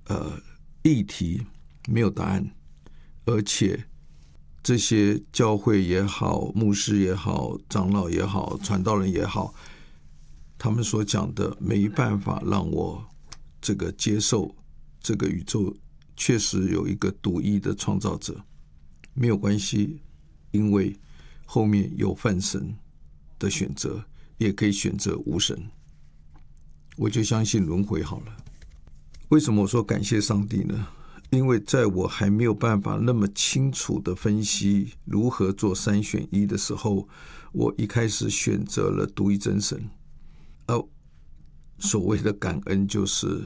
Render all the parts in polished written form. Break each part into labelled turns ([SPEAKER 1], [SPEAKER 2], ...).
[SPEAKER 1] 议题没有答案，而且这些教会也好，牧师也好，长老也好，传道人也好，他们所讲的没办法让我这个接受这个宇宙确实有一个独一的创造者。没有关系，因为后面有泛神的选择，也可以选择无神。我就相信轮回好了。为什么我说感谢上帝呢？因为在我还没有办法那么清楚的分析如何做3选1的时候，我一开始选择了独一真神。所谓的感恩，就是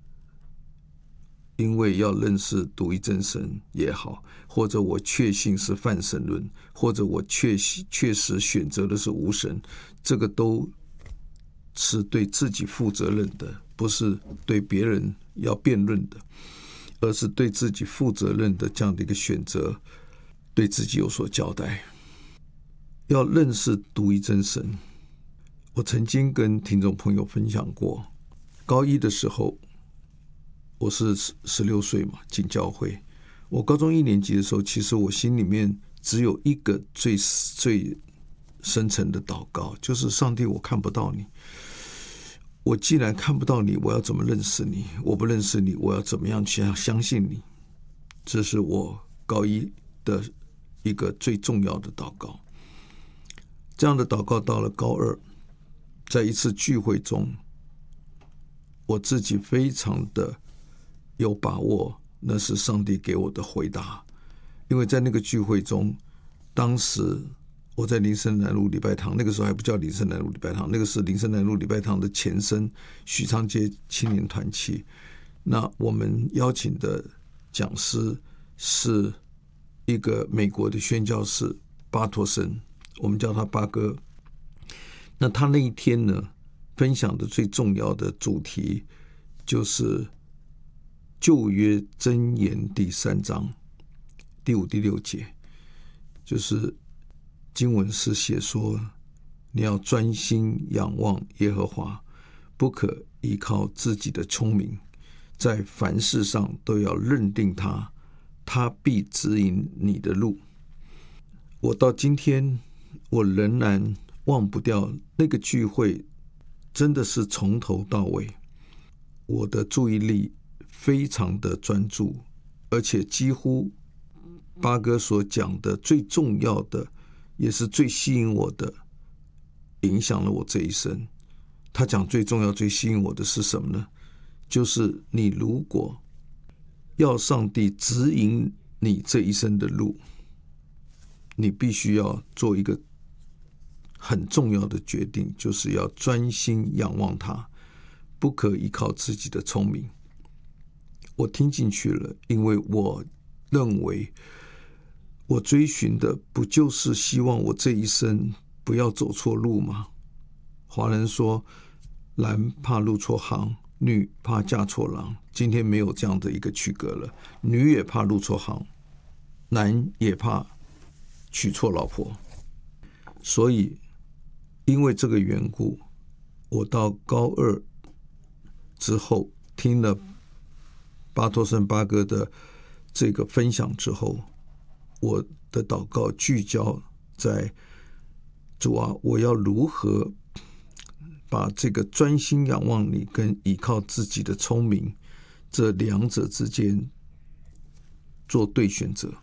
[SPEAKER 1] 因为要认识独一真神也好，或者我确信是泛神论，或者我确实选择的是无神，这个都是对自己负责任的，不是对别人要辩论的，而是对自己负责任的这样的一个选择，对自己有所交代。要认识独一真神，我曾经跟听众朋友分享过，高一的时候我是16岁嘛，进教会。我高中1年级的时候，其实我心里面只有一个最深层的祷告，就是上帝，我看不到你，我既然看不到你，我要怎么认识你？我不认识你，我要怎么样去相信你？这是我高一的一个最重要的祷告。这样的祷告到了高2，在一次聚会中，我自己非常的有把握，那是上帝给我的回答。因为在那个聚会中，当时我在林森南路礼拜堂，那个时候还不叫林森南路礼拜堂，那个是林森南路礼拜堂的前身，许昌街青年团契。那我们邀请的讲师是一个美国的宣教士巴托森，我们叫他巴哥。那他那一天呢，分享的最重要的主题就是旧约箴言第3章第5、第6节，就是经文是写说，你要专心仰望耶和华，不可依靠自己的聪明，在凡事上都要认定他，他必指引你的路。我到今天我仍然忘不掉那个聚会，真的是从头到尾我的注意力非常的专注，而且几乎巴哥所讲的最重要的，也是最吸引我的，影响了我这一生。他讲最重要最吸引我的是什么呢？就是你如果要上帝指引你这一生的路，你必须要做一个很重要的决定，就是要专心仰望他，不可依靠自己的聪明。我听进去了，因为我认为我追寻的不就是希望我这一生不要走错路吗？华人说男怕入错行，女怕嫁错郎，今天没有这样的一个区隔了，女也怕入错行，男也怕娶错老婆。所以因为这个缘故，我到高2之后听了巴托森巴哥的这个分享之后，我的祷告聚焦在主啊，我要如何把这个专心仰望你跟依靠自己的聪明这两者之间做对选择。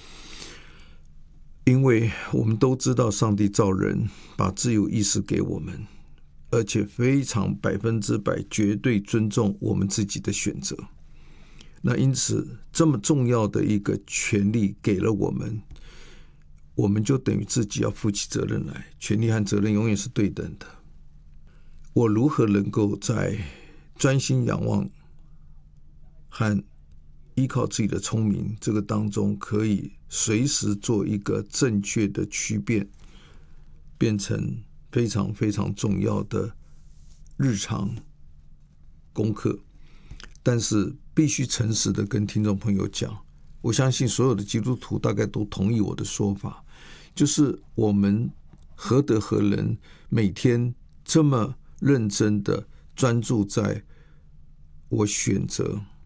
[SPEAKER 1] 因为我们都知道上帝造人，把自由意识给我们，而且非常100%绝对尊重我们自己的选择。那因此这么重要的一个权利给了我们，我们就等于自己要负起责任来，权利和责任永远是对等的。我如何能够在专心仰望和依靠自己的聪明这个当中，可以随时做一个正确的区变，变成非常非常重要的日常功课。但是必须诚实的跟听众朋友讲，我相信所有的基督徒大概都同意我的说法，就是我们何德何能每天这么认真的专注在我选择